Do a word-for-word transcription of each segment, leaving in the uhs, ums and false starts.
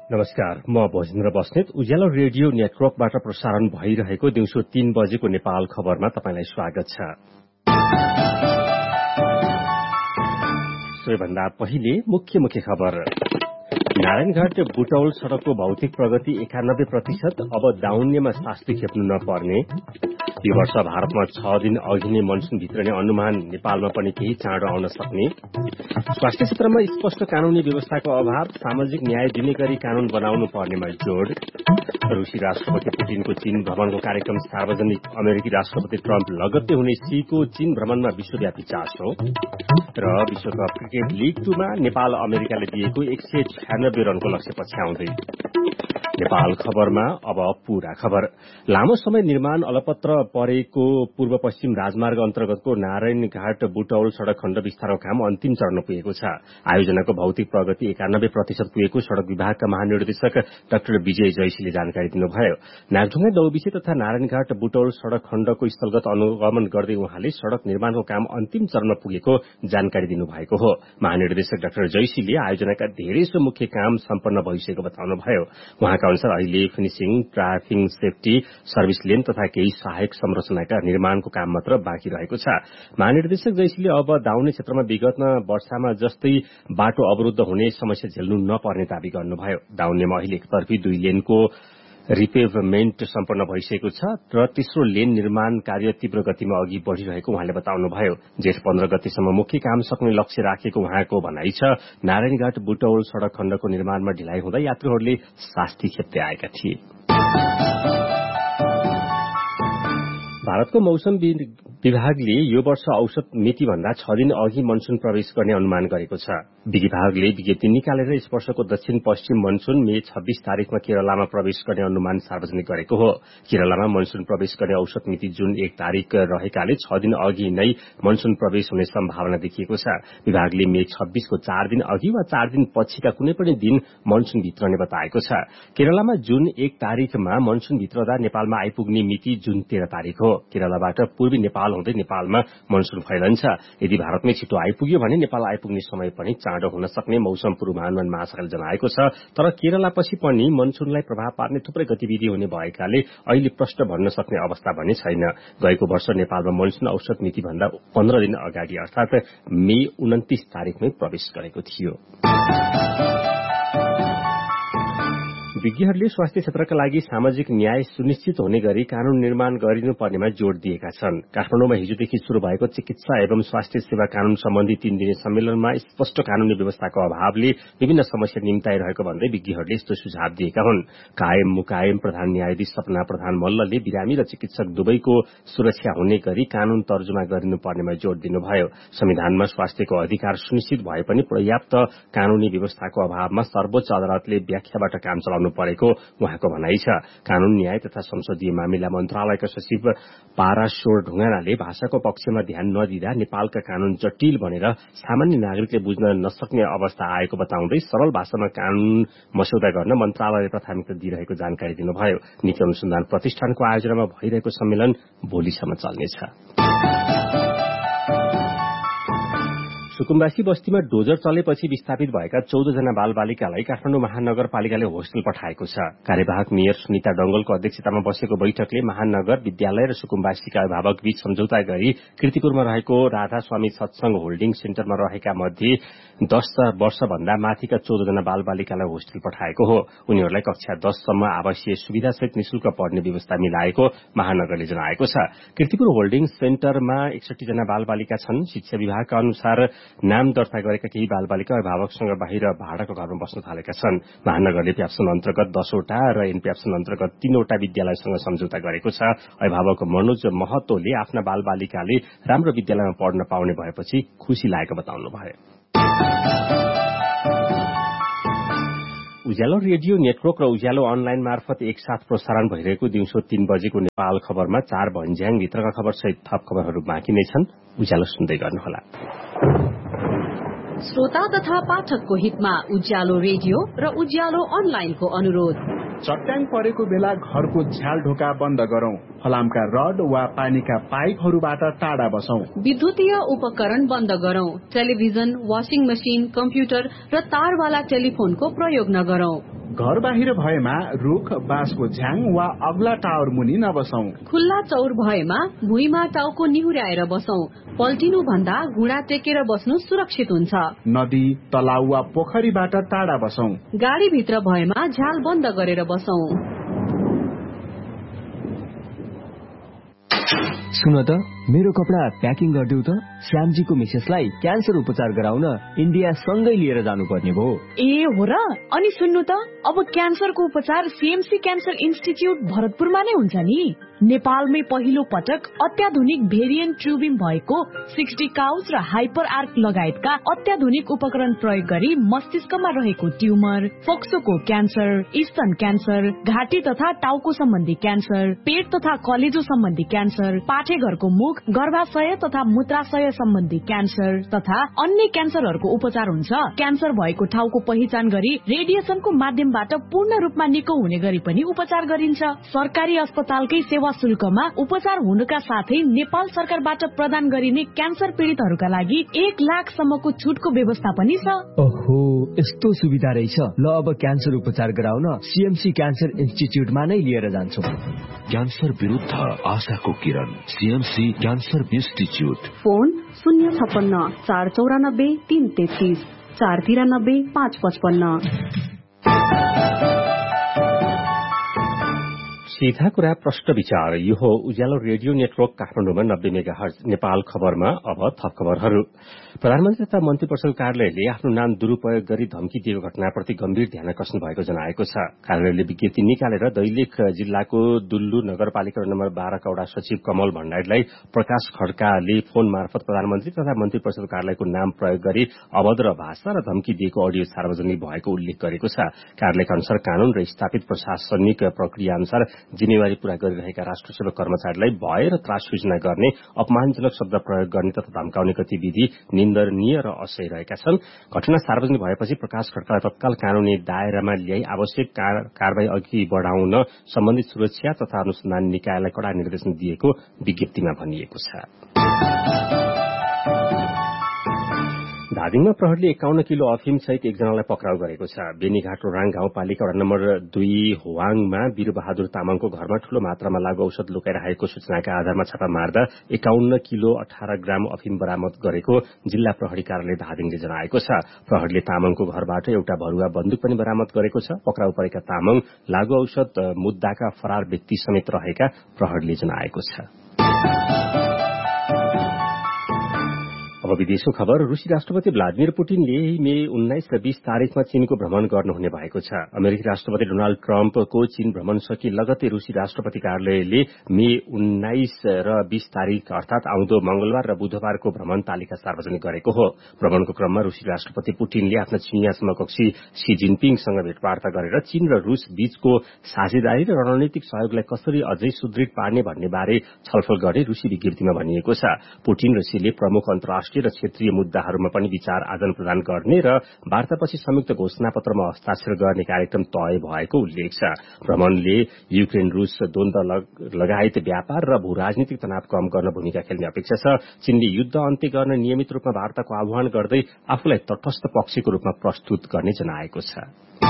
नमस्कार, म भोजेन्द्र बस्नेत उज्यालो रेडियो नेटवर्कबाट प्रसारण भइरहेको दिउँसो तीन बजेको नेपाल खबरमा तपाईंलाई स्वागत छ। सबैभन्दा पहिले मुख्य मुख्य खबर। नारायणघाट बुटौल सड़कको भौतिक प्रगति एकानब्बे प्रतिशत, अब दाउन्नेमा शास्ति खेप्नु नपर्ने। यो वर्ष भारतमा छ दिन अघि नै मनसून भित्रने अनुमान, नेपालमा पनि केही चाँडो आउन सक्ने। स्वास्थ्य क्षेत्रमा स्पष्ट कानूनी व्यवस्थाको अभाव, सामाजिक न्याय दिने गरी कानून बनाउनु पर्नेमा जोड़। रूसी राष्ट्रपति पुटिनको चीन भ्रमणको कार्यक्रम सार्वजनिक, अमेरिकी राष्ट्रपति ट्रम्प लगत्तै हुने सीको चीन भ्रमणमा विश्वव्यापी चासो। र विश्वकप क्रिकेट लीग टूमा नेपाल अमेरिकाले दिएको एक सय छ्यानब्बे रनको लक्ष्य पछ्याउँदै। नेपाल खबरमा अब पूरा खबर। लामो समय निर्माण अलपत्र परेको पूर्व पश्चिम राजमार्ग अन्तर्गतको नारायणघाट बुटौल सड़क खण्ड विस्तारको काम अन्तिम चरणमा पुगेको छ। आयोजनाको भौतिक प्रगति एकानब्बे प्रतिशत पुगेको सड़क विभागका महानिर्देशक डाक्टर विजय जयसीले जानकारी दिनुभयो। नागढुङ्गा दौबिसे तथा नारायणघाट बुटौल सड़क खण्डको स्थलगत अनुगमन गर्दै उहाँले सड़क निर्माणको काम अन्तिम चरणमा पुगेको जानकारी दिनुभएको हो। महानिर्देशक डाक्टर जयसीले आयोजनाका धेरैसो मुख्य काम सम्पन्न भइसकेको बताउनुभयो। उहाँका अनुसार अहिले फिनिशिङ, ट्राफिङ सेफ्टी, सर्भिस लेन तथा केही सहायक संरचनाका निर्माणको काम मात्र बाँकी रहेको छ। महानिर्देशक जयसीले अब दाउने क्षेत्रमा विगतमा वर्षामा जस्तै बाटो अवरुद्ध हुने समस्या झेल्नु नपर्ने दावी गर्नुभयो। दाउनेमा अहिले एकतर्फी दुई लेनको रिपेभमेन्ट सम्पन्न भइसकेको छ र तेस्रो लेन निर्माण कार्य तीव्र गतिमा अघि बढ़िरहेको उहाँले बताउनुभयो। जेठ पन्ध्र गतेसम्म मुख्य काम सक्ने लक्ष्य राखेको उहाँको भनाइ छ। नारायणघाट बुटौल सड़क खण्डको निर्माणमा ढिलाइ हुँदा यात्रीहरूले शास्ति खेप्दै आएका थिए। भारतको मौसम विभागले यो वर्ष औसत मिति भन्दा छ दिन अघि मनसून प्रवेश गर्ने अनुमान गरेको छ। विभागले विज्ञप्ति निकालेर यस वर्षको दक्षिण पश्चिम मनसून मे छब्बीस तारिखमा केरलामा प्रवेश गर्ने अनुमान सार्वजनिक गरेको हो। केरलामा मनसून प्रवेश गर्ने औसत मिति जुन एक तारिख रहेकाले छ दिन अघि नै मनसून प्रवेश हुने सम्भावना देखिएको छ। विभागले मे छब्बीसको चार दिन अघि वा चार दिन पछिका कुनै पनि दिन मनसून भित्रने बताएको छ। केरलामा जुन एक तारिखमा मनसून भित्रदा नेपालमा आइपुग्ने मिति जुन तेह्र तारिख हो। केरलाबाट पूर्वी नेपाल हुँदै नेपालमा मनसून फैलन्छ। यदि भारतमै छिटो आइपुग्यो भने नेपाल आइपुग्ने समय पनि चाँडो हुन सक्ने मौसम पूर्वानुमान महाशाखाले जनाएको छ। तर केरलापछि पनि मनसूनलाई प्रभाव पार्ने थुप्रै गतिविधि हुने भएकाले अहिले प्रश्न भन्न सक्ने अवस्था भने छैन। गएको वर्ष नेपालमा मनसून औसत मिति भन्दा पन्ध्र दिन अगाडि अर्थात मे उन्तिस तारिखमै प्रवेश गरेको थियो। विज्ञहरूले स्वास्थ्य क्षेत्रका लागि सामाजिक न्याय सुनिश्चित हुने गरी कानून निर्माण गरिनुपर्नेमा जोड़ दिएका छन्। काठमाडौँमा हिजोदेखि शुरू भएको चिकित्सा एवं स्वास्थ्य सेवा कानून सम्बन्धी तीन दिने सम्मेलनमा स्पष्ट कानूनी व्यवस्थाको अभावले विभिन्न समस्या निम्ताइरहेको भन्दै विज्ञहरूले यस्तो सुझाव दिएका हुन्। कायम मुकायम प्रधान न्यायाधीश सपना प्रधान मल्लले बिरामी र चिकित्सक दुवैको सुरक्षा हुने गरी कानून तर्जुमा गरिनुपर्नेमा जोड़ दिनुभयो। संविधानमा स्वास्थ्यको अधिकार सुनिश्चित भए पनि पर्याप्त कानूनी व्यवस्थाको अभावमा सर्वोच्च अदालतले व्याख्याबाट काम चलाउनु परेको उहाँको भनाइ छ। कानून न्याय तथा संसदीय मामिला मन्त्रालयका सचिव पाराशोर ढुङ्गानाले भाषाको पक्षमा ध्यान नदिँदा नेपालका कानून जटिल बनेर सामान्य नागरिकले बुझ्न नसक्ने अवस्था आएको बताउँदै सरल भाषामा कानून मस्यौदा गर्न मन्त्रालयले प्राथमिकता दिइरहेको जानकारी दिनुभयो। नीति अनुसन्धान प्रतिष्ठानको आयोजनामा भइरहेको सम्मेलन भोलिसम्म चल्नेछ। सुकुम्बासी बस्तीमा डोजर चलेपछि विस्थापित भएका चौध जना बालबालिकालाई काठमाडौँ महानगरपालिकाले होस्टेल पठाएको छ। कार्यवाहक मेयर सुनिता डंगलको अध्यक्षतामा बसेको बैठकले महानगर विद्यालय र सुकुम्बासीका अभिभावक बीच सम्झौता गरी कीर्तिपुरमा रहेको राधास्वामी सत्संग होल्डिङ सेन्टरमा रहेका मध्ये दस वर्षभन्दा माथिका चौध जना बालबालिकालाई होस्टेल पठाएको हो। उनीहरूलाई कक्षा दससम्म आवासीय सुविधासहित निशुल्क पढ्ने व्यवस्था मिलाएको महानगरले जनाएको छ। कीर्तिपुर होल्डिङ सेन्टरमा एकसठी जना बालबालिका छन्। शिक्षा विभागका अनुसार नाम दर्ता गरेका केही बालबालिका अभिभावकसँग बाहिर भाडाको घरमा बस्न थालेका छन्। महानगरले प्याप्सन अन्तर्गत दसवटा र एनप्याप्सन अन्तर्गत तीनवटा विद्यालयसँग सम्झौता गरेको छ। अभिभावक मनोज महतोले आफ्ना बालबालिकाले राम्रो विद्यालयमा पढ्न पाउने भएपछि खुशी लागेको बताउनुभयो। उज्यालो रेडियो नेटवर्क र उज्यालो अनलाइन मार्फत एकसाथ प्रसारण भइरहेको दिउँसो तीन बजेको नेपाल खबरमा चार भन्ज्याङ भित्रका खबर सहित थप खबरहरू बाँकी नै छन्। उज्यालो सुन्दै गर्नुहोला। श्रोता तथा पाठकको हितमा उज्यालो रेडियो र उज्यालो अनलाइनको अनुरोध। चट्याङ परेको बेला घरको झ्याल ढोका बन्द गरौं। फलामका रड वा पानीका पाइपहरूबाट टाढा बसौं। विद्युतीय उपकरण बन्द गरौं। टेलिभिजन, वाशिङ मशिन, कम्प्युटर र तारवाला टेलिफोनको प्रयोग नगरौं। घर बाहिर भएमा रुख, बाँसको झ्याङ वा अग्ला टावर मुनि नबसौं। खुल्ला चौर भएमा भुइँमा टाउको निहुर्याएर बसौं। पल्टिनु भन्दा घुँडा टेकेर बस्नु सुरक्षित हुन्छ। नदी, तलाउ वा पोखरीबाट टाढा बसौं। गाडी भित्र भएमा झ्याल बन्द गरेर बसौं। सुन त, मेरो कपडा प्याकिङ गरिदेऊ त। श्यामजीको मिसेसलाई क्यान्सर उपचार गराउन इन्डिया सँगै लिएर जानुपर्ने भयो। ए हो र? अनि सुन्नु त, अब क्यान्सरको उपचार सीएमसी क्यान्सर इन्स्टिच्युट भरतपुरमा नै हुन्छ नि। नेपालमै पहिलो पटक अत्याधुनिक भेरिएन्ट ट्युबिङ भएको सिक्सटी काउच र हाइपर आर्क लगायतका अत्याधुनिक उपकरण प्रयोग गरी मस्तिष्कमा रहेको ट्युमर, फोक्सोको क्यान्सर, स्तन क्यान्सर, घाँटी तथा टाउको सम्बन्धी क्यान्सर, पेट तथा कलेजो सम्बन्धी क्यान्सर, पाठेघरको मुख, गर्भाशय तथा मूत्राशय सम्बन्धी क्यान्सर तथा अन्य क्यान्सरहरूको उपचार हुन्छ। क्यान्सर भएको ठाउँको पहिचान गरी रेडिएसनको माध्यमबाट पूर्ण रूपमा निको हुने गरी पनि उपचार गरिन्छ। सरकारी अस्पतालकै सेवा शुल्कमा उपचार हुनुका साथै नेपाल सरकारबाट प्रदान गरिने क्यान्सर पीडितहरूका लागि एक लाख सम्मको छुटको व्यवस्था पनि छ। ओहो, यस्तो सुविधा रहेछ। ल, अब क्यान्सर उपचार गराउन सीएमसी क्यान्सर इन्स्टिच्युटमा नै लिएर जान्छौँ। क्यान्सर विरुद्ध आशाको किरण, सीएमसी क्यान्सर इन्स्टिच्युट। फोन शून्य छप्पन्न चार चौरानब्बे तीन तेत्तीस चार तिरानब्बे पाँच पचपन्न। सीधा कुरा प्रश्न विचार। यो हो उज्यालो रेडियो नेटवर्क काठमाडौँमा नब्बे मेगा हर्ज। नेपाल खबरमा अब थप खबरहरू। प्रधानमन्त्री तथा मन्त्री परिषद कार्यालयले आफ्नो नाम दुरूपयोग गरी धम्की दिएको घटनाप्रति गम्भीर ध्यान आकर्षण भएको जनाएको छ। कार्यालयले विज्ञप्ति निकालेर दैलेख जिल्लाको दुल्लु नगरपालिका नम्बर बाह्रका वडा सचिव कमल भण्डारीलाई प्रकाश खड्काले फोन मार्फत प्रधानमन्त्री तथा मन्त्री परिषद कार्यालयको नाम प्रयोग गरी अभद्र भाषा र धम्की दिएको अडियो सार्वजनिक भएको उल्लेख गरेको छ। कार्यालयका अनुसार कानून र स्थापित प्रशासनिक प्रक्रिया अनुसार जिम्मेवारी पूरा गरिरहेका राष्ट्र सेवक कर्मचारीलाई भय र त्रास सृजना गर्ने, अपमानजनक शब्द प्रयोग गर्ने तथा धम्काउने गतिविधि निन्दनीय र असह्य रहेका छन्। घटना सार्वजनिक भएपछि प्रकाश खड्कालाई तत्काल कानूनी दायरामा ल्याई आवश्यक कारबाही अघि बढ़ाउन सम्बन्धित सुरक्षा तथा अनुसन्धान निकायलाई कड़ा निर्देशन दिएको विज्ञप्तिमा भनिएको छ। धादिङमा प्रहरीले एकाउन्न किलो अफिम सहित एकजनालाई पक्राउ गरेको छ। बेनीघाट रोराङ गाउँपालिका वडा नम्बर दुई होवाङमा वीरबहादुर तामाङको घरमा ठूलो मात्रामा लागू औषध लुकाइरहेको सूचनाका आधारमा छापा मार्दा एकाउन्न किलो अठार ग्राम अफिम बरामद गरेको जिल्ला प्रहरी कार्यालय धादिङले जनाएको छ। प्रहरीले तामाङको घरबाट एउटा भरुवा बन्दुक पनि बरामद गरेको छ। पक्राउ परेका तामाङ लागू औषध मुद्दाका फरार व्यक्ति समेत रहेका प्रहरीले जनाएको छ। अब विदेशको खबर। रूसी राष्ट्रपति भ्लादिमिर पुटिनले मे उन्नाइस र बीस तारिकमा चीनको भ्रमण गर्नुहुने भएको छ। अमेरिकी राष्ट्रपति डोनाल्ड ट्रम्पको चीन भ्रमण सकिए लगतै रूसी राष्ट्रपति कार्यालयले मे उन्नाइस र बीस तारिक अर्थात आउँदो मंगलबार र बुधबारको भ्रमण तालिका सार्वजनिक गरेको हो। भ्रमणको क्रममा रूसी राष्ट्रपति पुटिनले आफ्ना चिनिया समकक्षी शी जिनपिङसँग भेटवार्ता गरेर चीन र रूस बीचको साझेदारी र रणनीतिक सहयोगलाई कसरी अझै सुदृढ पार्ने भन्ने बारे छलफल गर्ने रूसी विज्ञप्तिमा भनिएको छ। पुटिन र शीले प्रमुख अन्तर्राष्ट्रिय र क्षेत्रीय मुद्दाहरूमा पनि विचार आदान प्रदान गर्ने र वार्तापछि संयुक्त घोषणापत्रमा हस्ताक्षर गर्ने कार्यक्रम तय भएको उल्लेख छ। भ्रमणले युक्रेन रूस द्वन्द्व लगायत व्यापार र भू राजनीतिक तनाव कम गर्न भूमिका खेल्ने अपेक्षा छ। चीनले युद्ध अन्त्य गर्न नियमित रूपमा वार्ताको आह्वान गर्दै आफूलाई तटस्थ पक्षको रूपमा प्रस्तुत गर्ने जनाएको छ।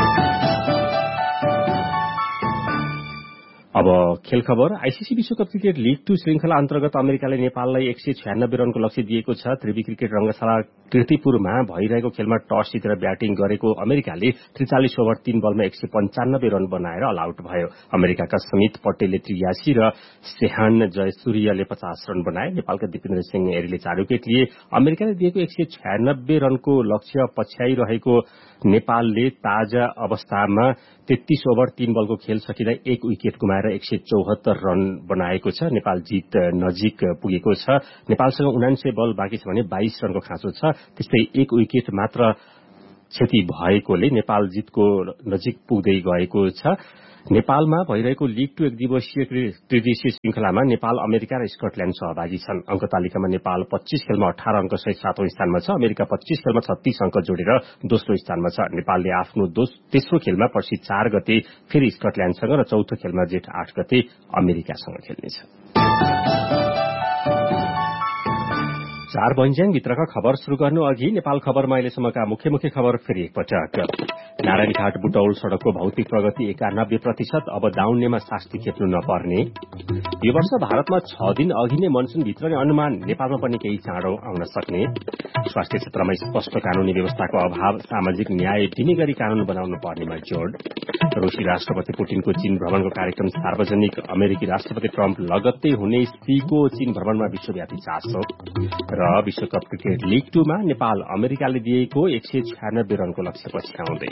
अब खेल खबर। आईसीसी विश्वकप क्रिकेट लीग टू श्रृंखला अन्तर्गत अमेरिकाले नेपाललाई एक सय छ्यानब्बे रनको लक्ष्य दिएको छ। त्रिवी क्रिकेट रंगशाला कीर्तिपुरमा भइरहेको खेलमा टस जितेर ब्याटिङ गरेको अमेरिकाले त्रिचालिस ओभर तीन बलमा एक सय पञ्चानब्बे रन बनाएर अल आउट भयो। अमेरिकाका समित पटेलले त्रियासी र सेहान जयसूर्यले पचास रन बनाए। नेपालका दिपेन्द्र सिंह एरीले चार विकेट लिए। अमेरिकाले दिएको एक सय छ्यानब्बे रनको लक्ष्य पछ्याइरहेको नेपालले ताजा अवस्थामा तेत्तीस ओभर तीन बलको खेल सकिँदा एक विकेट गुमाएर एक सय चौहत्तर रन बनाएको छ। नेपाल जीत नजिक पुगेको छ। नेपालसँग उनान्सय बल बाँकी छ भने बाइस रनको खाँचो छ। त्यस्तै एक विकेट मात्र क्षति भएकोले नेपाल जीतको नजिक पुग्दै गएको छ। नेपालमा भइरहेको लीग टू एक दिवसीय त्रिदेशीय श्रृंखलामा नेपाल, अमेरिका र स्कटल्याण्ड सहभागी छन्। अंक तालिकामा नेपाल पच्चीस खेलमा अठार अंक सहित सातौं स्थानमा छ। अमेरिका पच्चीस खेलमा छत्तीस अंक जोडेर दोस्रो स्थानमा छ। नेपालले आफ्नो तेस्रो खेलमा पर्सि चार गते फेरि स्कटल्याण्डसँग र चौथो खेलमा जेठ आठ गते अमेरिकासँग खेल्नेछ। चार बन्ज्याङ भित्रका खबर शुरू गर्नु अघि नेपाल खबरमा अहिलेसम्मका मुख्य मुख्य खबर फेरि एकपटक। नारायणघाट बुटौल सड़कको भौतिक प्रगति एकानब्बे प्रतिशत, अब दाउन्नेमा शास्ति खेप्नु नपर्ने। यो वर्ष भारतमा छ दिन अघि नै मनसून भित्र नै अनुमान, नेपालमा पनि केही चाँडो आउन सक्ने। स्वास्थ्य क्षेत्रमा स्पष्ट कानूनी व्यवस्थाको अभाव, सामाजिक न्याय दिने गरी कानून बनाउनु पर्नेमा जोड़। रूसी राष्ट्रपति पुटिनको चीन भ्रमणको कार्यक्रम सार्वजनिक, अमेरिकी राष्ट्रपति ट्रम्प लगत्तै हुने सीको चीन भ्रमणमा विश्वव्यापी चासो। र विश्वकप क्रिकेट लीग टूमा नेपाल अमेरिकाले दिएको एक सय छ्यानब्बे रनको लक्ष्य पछ्याउँदै।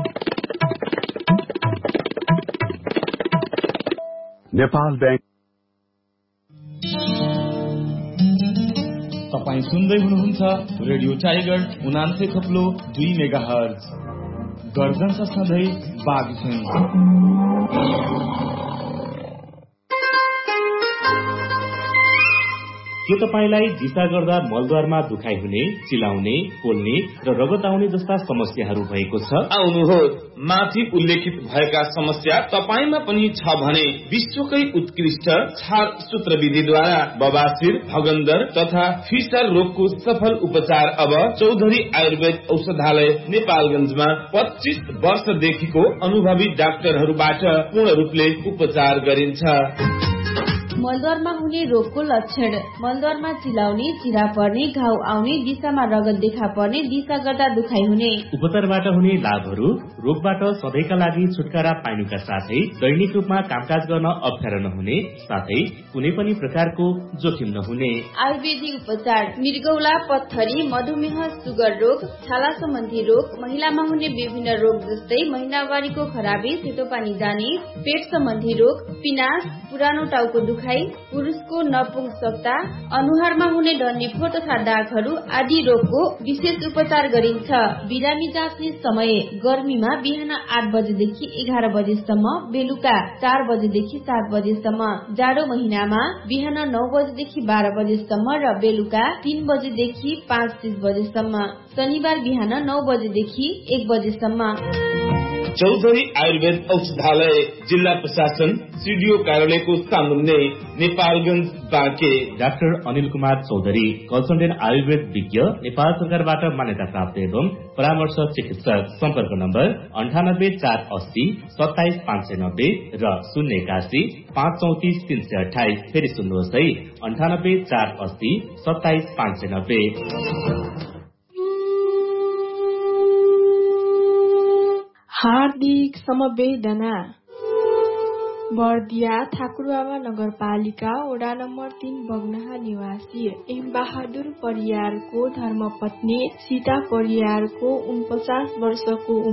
नेपाल बैंक। तपाईँ सुन्दै हुनुहुन्छ रेडियो टाइगर उनान्सय थप्लो दुई मेगा हर्ज। गर्जन छ सधैँ बागसँग। के तपाईलाई दिशा गर्दा मलद्वारमा दुखाइ हुने, चिलाउने, पोल्ने र रगत आउने जस्ता समस्याहरू भएको छ? आउनुहोस्, माथि उल्लेखित भएका समस्या तपाईमा पनि छ भने विश्वकै उत्कृष्ट छार सूत्र विधिद्वारा बबासिर, भगन्दर तथा फिसर रोगको सफल उपचार अब चौधरी आयुर्वेद औषधालय नेपालगञ्जमा पच्चीस वर्षदेखिको अनुभवी डाक्टरहरूबाट पूर्ण रूपले उपचार गरिन्छ। मलद्वारमा हुने रोगको लक्षण: मलद्वारमा चिलाउने, चिरा पर्ने, घाउ आउने, दिशामा रगत देखा पर्ने, दिशा गर्दा दुखाइ हुने। उपचारबाट हुने लाभहरू: रोगबाट सधैँका लागि छुटकारा पाइनुका साथै दैनिक रूपमा कामकाज गर्न अप्ठ्यारो नहुने, साथै कुनै पनि प्रकारको जोखिम नहुने। आयुर्वेदिक उपचार: मृगौला, पत्थरी, मधुमेह, सुगर रोग, छाला सम्बन्धी रोग, महिलामा हुने विभिन्न रोग जस्तै महिनावारीको खराबी, सेतो पानी जाने, पेट सम्बन्धी रोग, पिनास, पुरानो टाउको दुखाइ, पुरुषको नपुंसकता, अनुहारमा हुने डन्डीफोर तथा दागहरू आदि रोगको विशेष उपचार गरिन्छ। बिरामी जाँच्ने समय: गर्मीमा बिहान आठ बजेदेखि एघार बजेसम्म, बेलुका चार बजेदेखि सात बजेसम्म। जाडो महिनामा बिहान नौ बजेदेखि बाह्र बजेसम्म र बेलुका तीन बजेदेखि पाँच तीस बजेसम्म। शनिबार बिहान नौ बजेदेखि एक बजेसम्म। चौधरी आयुर्वेद औषधालय, जिल्ला प्रशासन, सीडीओ कार्यालयको सामुन्ने, नेपालगञ्ज बाँके। डाक्टर अनिल कुमार चौधरी, कन्सल्टेन्ट आयुर्वेद विज्ञ, नेपाल सरकारबाट मान्यता प्राप्त एवं परामर्श चिकित्सक। सम्पर्क नम्बर अन्ठानब्बे चार अस्सी सत्ताइस पाँच सय नब्बे र शून्य एकासी पाँच चौतिस तीन सय अठाइस। फेरि सुन्नुहोस् है, अन्ठानब्बे चार अस्सी सत्ताइस पाँच सय नब्बे। हार्दिक समवेदना। बर्दिया ठाकुरबाबा नगरपालिका वडा नम्बर तीन बग्नहा निवासी एम बहादुर परियारको धर्मपत्नी सीता परियारको उनपचास वर्षको